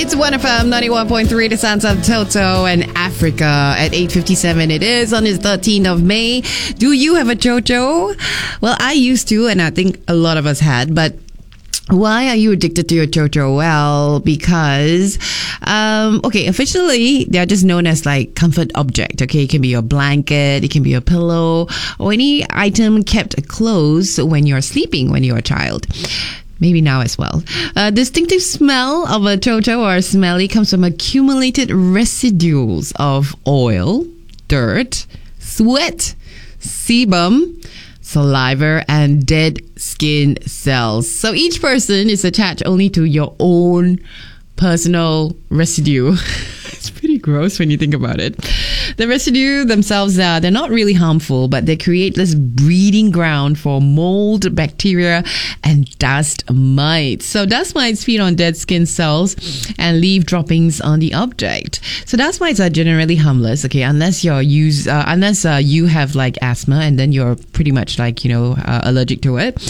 It's 1FM 91.3, the sounds of Toto and Africa at 8:57. It is on the 13th of May. Do you have a JoJo? Well, I used to, and I think a lot of us had, but why are you addicted to your JoJo? Well, because, officially, they're just known as like comfort object. Okay, it can be your blanket, it can be your pillow, or any item kept close when you're sleeping when you're a child. Maybe now as well. Distinctive smell of a JoJo or a smelly comes from accumulated residues of oil, dirt, sweat, sebum, saliva, and dead skin cells. So each person is attached only to your own personal residue. It's pretty gross when you think about it. The residue themselves, they're not really harmful, but they create this breeding ground for mold, bacteria, and dust mites. So dust mites feed on dead skin cells and leave droppings on the object. So dust mites are generally harmless, okay, unless you have like asthma, and then you're pretty much like, allergic to it.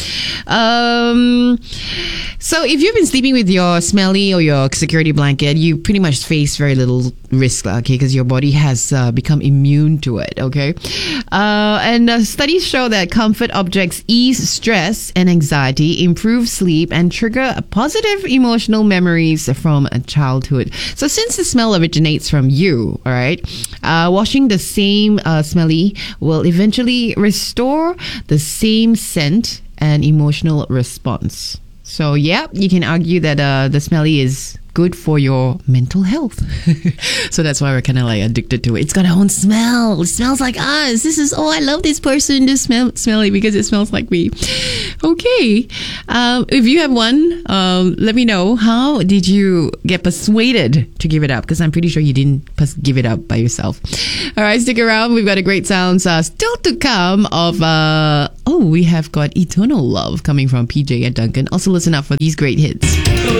So if you've been sleeping with your smelly or your security blanket, you pretty much face very little risk, okay, because your body has become immune to it, okay? And studies show that comfort objects ease stress and anxiety, improve sleep, and trigger positive emotional memories from childhood. So since the smell originates from you, all right, washing the same smelly will eventually restore the same scent and emotional response. So, yeah, you can argue that the smelly is good for your mental health. So that's why we're kind of like addicted to it. It's got our own smell. It smells like us. I love this person. This smelly because it smells like me. Okay. If you have one, let me know. How did you get persuaded to give it up? Because I'm pretty sure you didn't give it up by yourself. All right, stick around. We've got a great sounds still to come of, we have got Eternal Love coming from PJ and Duncan. Also listen up for these great hits.